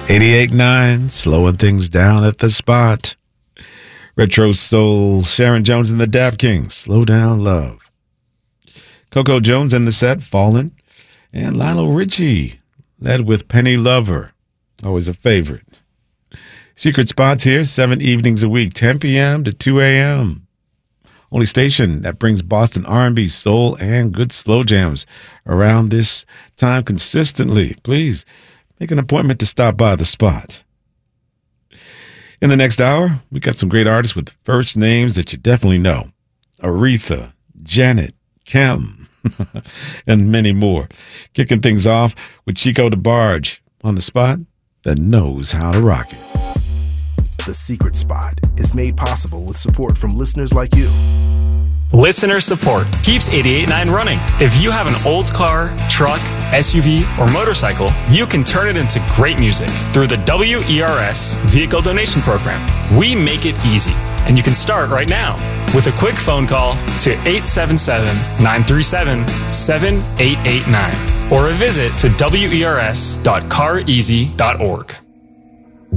88.9, slowing things down at the spot. Retro Soul, Sharon Jones and the Dap Kings, Slow Down Love. Coco Jones in the set, Fallen. And Lionel Richie, led with Penny Lover, always a favorite. Secret spots here, 7 evenings a week, 10 p.m. to 2 a.m. Only station that brings Boston R&B, soul, and good slow jams around this time consistently. Please make an appointment to stop by the spot. In the next hour, we got some great artists with first names that you definitely know. Aretha, Janet, Kim, and many more. Kicking things off with Chico DeBarge on the spot that knows how to rock it. The Secret Spot is made possible with support from listeners like you. Listener support keeps 88.9 running. If you have an old car, truck, SUV, or motorcycle, you can turn it into great music through the WERS Vehicle Donation Program. We make it easy, and you can start right now with a quick phone call to 877-937-7889 or a visit to wers.careasy.org.